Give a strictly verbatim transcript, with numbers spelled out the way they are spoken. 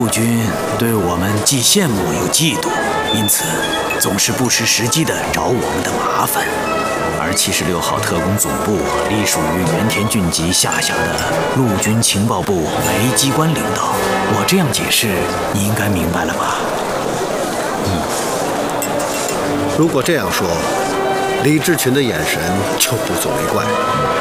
陆军对我们既羡慕又嫉妒，因此总是不失时机地找我们的麻烦。而七十六号特工总部隶属于原田俊吉下辖的陆军情报部为机关领导。我这样解释，你应该明白了吧？ 嗯。如果这样说，李志群的眼神就不足为怪。